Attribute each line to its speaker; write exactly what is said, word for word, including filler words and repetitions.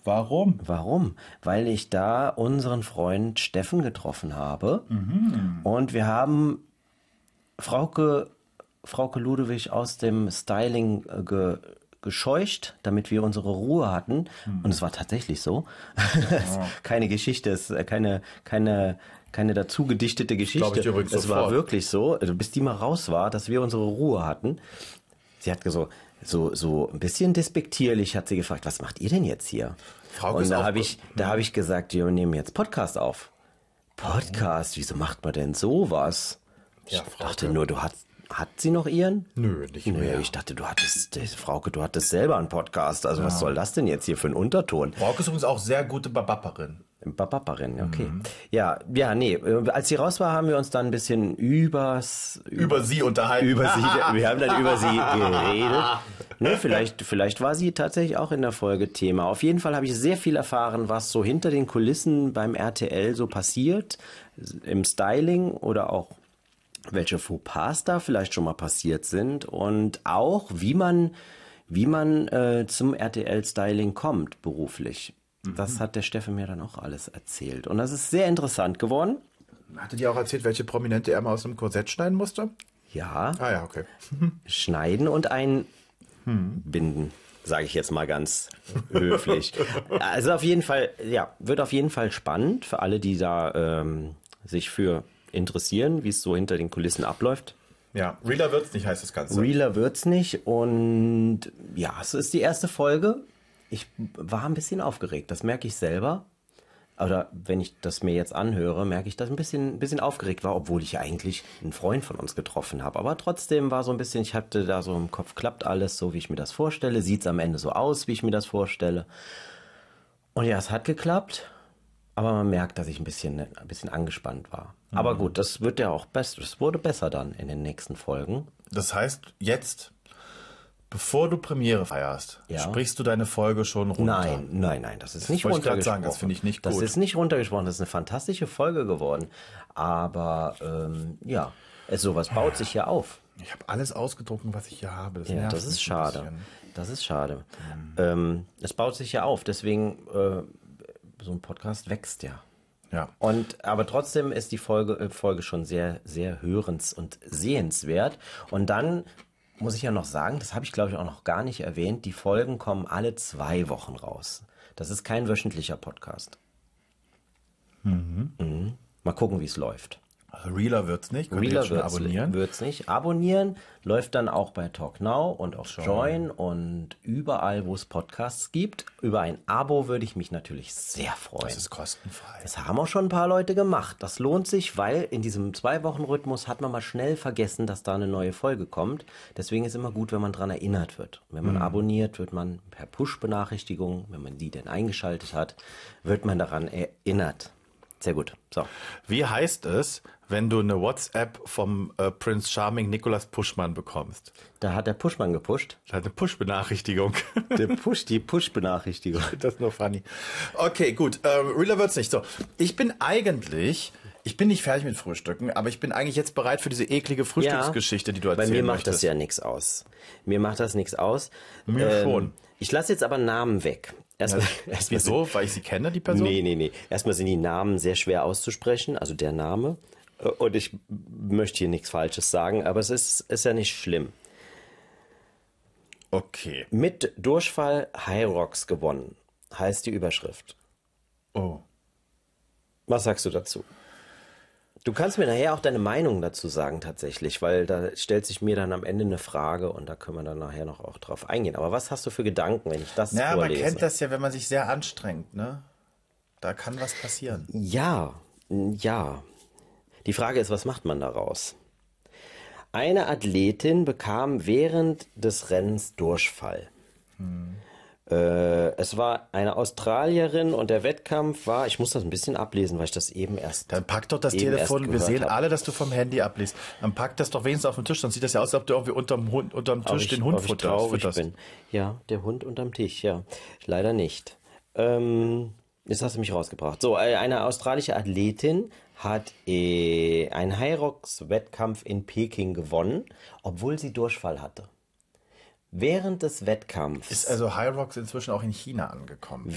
Speaker 1: Warum?
Speaker 2: Warum? Weil ich da unseren Freund Steffen getroffen habe. Mhm. Und wir haben Frauke, Frauke Ludewig aus dem Styling ge, gescheucht, damit wir unsere Ruhe hatten. Mhm. Und es war tatsächlich so. Oh. Keine Geschichte, es ist keine, keine, keine dazu gedichtete Geschichte.
Speaker 1: Ich übrigens
Speaker 2: es
Speaker 1: sofort.
Speaker 2: war wirklich so, bis die mal raus war, dass wir unsere Ruhe hatten. Sie hat so, so, so ein bisschen despektierlich hat sie gefragt, was macht ihr denn jetzt hier?
Speaker 1: Frauke
Speaker 2: Und
Speaker 1: ist
Speaker 2: da
Speaker 1: auch
Speaker 2: habe ich, da habe ich gesagt, wir nehmen jetzt Podcast auf. Podcast? Wieso macht man denn sowas?
Speaker 1: Ja,
Speaker 2: ich dachte nur, du hast, hat sie noch ihren?
Speaker 1: Nö, nicht
Speaker 2: Nö,
Speaker 1: mehr.
Speaker 2: Ich dachte, du hattest, Frauke, du hattest selber einen Podcast. Also ja. Was soll das denn jetzt hier für ein Unterton?
Speaker 1: Frauke ist übrigens auch sehr gute Babapperin.
Speaker 2: Babapperin, okay. Mhm. Ja, ja, nee. Als sie raus war, haben wir uns dann ein bisschen übers...
Speaker 1: Über, über sie unterhalten.
Speaker 2: Über sie, wir haben dann über sie geredet. Ne, vielleicht, vielleicht war sie tatsächlich auch in der Folge Thema. Auf jeden Fall habe ich sehr viel erfahren, was so hinter den Kulissen beim R T L so passiert. Im Styling oder auch welche Fauxpas da vielleicht schon mal passiert sind. Und auch, wie man, wie man äh, zum R T L-Styling kommt, beruflich. Das hat der Steffen mir dann auch alles erzählt. Und das ist sehr interessant geworden.
Speaker 1: Hatte dir auch erzählt, welche Prominente er mal aus einem Korsett schneiden musste?
Speaker 2: Ja.
Speaker 1: Ah ja, okay.
Speaker 2: Schneiden und einbinden, sage ich jetzt mal ganz höflich. Also auf jeden Fall, ja, wird auf jeden Fall spannend für alle, die da ähm, sich für interessieren, wie es so hinter den Kulissen abläuft.
Speaker 1: Ja, realer wird's nicht, heißt das Ganze.
Speaker 2: Realer wird's nicht. Und ja, es ist die erste Folge. Ich war ein bisschen aufgeregt, das merke ich selber. Oder wenn ich das mir jetzt anhöre, merke ich, dass ich ein bisschen, ein bisschen aufgeregt war, obwohl ich ja eigentlich einen Freund von uns getroffen habe. Aber trotzdem war so ein bisschen, ich hatte da so im Kopf, klappt alles so, wie ich mir das vorstelle. Sieht es am Ende so aus, wie ich mir das vorstelle. Und ja, es hat geklappt. Aber man merkt, dass ich ein bisschen, ein bisschen angespannt war. Mhm. Aber gut, das wird ja auch besser. Es wurde besser dann in den nächsten Folgen.
Speaker 1: Das heißt, jetzt... Bevor du Premiere feierst, ja. sprichst du deine Folge schon runter?
Speaker 2: Nein, nein, nein, das ist
Speaker 1: das
Speaker 2: nicht runtergesprochen.
Speaker 1: Sagen, das finde ich nicht gut.
Speaker 2: Das ist nicht runtergesprochen, das ist eine fantastische Folge geworden. Aber ähm, ja, es, sowas baut sich ja auf.
Speaker 1: Ich habe alles ausgedruckt, was ich hier habe. Das,
Speaker 2: ja, das ist schade. Das ist schade. Mhm. Ähm, es baut sich ja auf, deswegen äh, so ein Podcast wächst ja.
Speaker 1: Ja.
Speaker 2: Und aber trotzdem ist die Folge, äh, Folge schon sehr, sehr hörens- und sehenswert. Und dann muss ich ja noch sagen, das habe ich glaube ich auch noch gar nicht erwähnt, die Folgen kommen alle zwei Wochen raus. Das ist kein wöchentlicher Podcast. Mhm. Mhm. Mal gucken, wie es läuft.
Speaker 1: Also Realer wird's nicht. Könnt ihr jetzt schon abonnieren?
Speaker 2: Wird's nicht. Abonnieren läuft dann auch bei TalkNow und auf Join. Join und überall, wo es Podcasts gibt. Über ein Abo würde ich mich natürlich sehr freuen.
Speaker 1: Das ist kostenfrei.
Speaker 2: Das haben auch schon ein paar Leute gemacht. Das lohnt sich, weil in diesem Zwei-Wochen-Rhythmus hat man mal schnell vergessen, dass da eine neue Folge kommt. Deswegen ist immer gut, wenn man dran erinnert wird. Wenn man mhm. abonniert, wird man per Push-Benachrichtigung, wenn man die denn eingeschaltet hat, wird man daran erinnert. Sehr gut. So.
Speaker 1: Wie heißt es, wenn du eine WhatsApp vom äh, Prince Charming Nicolas Puschmann bekommst?
Speaker 2: Da hat der Puschmann gepusht.
Speaker 1: Da hat eine Push-Benachrichtigung.
Speaker 2: Der Push, die Push-Benachrichtigung.
Speaker 1: Das ist nur funny. Okay, gut. Ähm, realer wird's nicht. So, ich bin eigentlich, ich bin nicht fertig mit Frühstücken, aber ich bin eigentlich jetzt bereit für diese eklige Frühstücksgeschichte,
Speaker 2: ja,
Speaker 1: die du erzählen
Speaker 2: möchtest. Bei mir macht
Speaker 1: möchtest.
Speaker 2: das ja nichts aus. Mir macht das nichts aus.
Speaker 1: Mir ähm, schon.
Speaker 2: Ich lasse jetzt aber Namen weg. Erstmal,
Speaker 1: ja, erstmal wieso? Weil ich sie kenne, die Person?
Speaker 2: Nee, nee, nee. Erstmal sind die Namen sehr schwer auszusprechen, also der Name. Und ich möchte hier nichts Falsches sagen, aber es ist, ist ja nicht schlimm.
Speaker 1: Okay.
Speaker 2: Mit Durchfall Hyrox gewonnen, heißt die Überschrift.
Speaker 1: Oh.
Speaker 2: Was sagst du dazu? Du kannst mir nachher auch deine Meinung dazu sagen tatsächlich, weil da stellt sich mir dann am Ende eine Frage und da können wir dann nachher noch auch drauf eingehen. Aber was hast du für Gedanken, wenn ich das
Speaker 1: ja,
Speaker 2: vorlese?
Speaker 1: Ja, man kennt das ja, wenn man sich sehr anstrengt, ne? Da kann was passieren.
Speaker 2: Ja, ja. Die Frage ist, was macht man daraus? Eine Athletin bekam während des Rennens Durchfall. Hm. Äh, es war eine Australierin und der Wettkampf war, ich muss das ein bisschen ablesen, weil ich das eben erst
Speaker 1: Dann pack doch das Telefon, wir sehen hab. alle, dass du vom Handy abliest. Dann pack das doch wenigstens auf den Tisch, dann sieht das ja aus, als ob du irgendwie unterm, Hund, unterm Tisch ich, den Hund futterst.
Speaker 2: Bin. Ja, der Hund unterm Tisch, ja. Leider nicht. Ähm, jetzt hast du mich rausgebracht. So, eine australische Athletin hat äh, einen Hyrox-Wettkampf in Peking gewonnen, obwohl sie Durchfall hatte. Während des Wettkampfs.
Speaker 1: Ist also Hyrox inzwischen auch in China angekommen?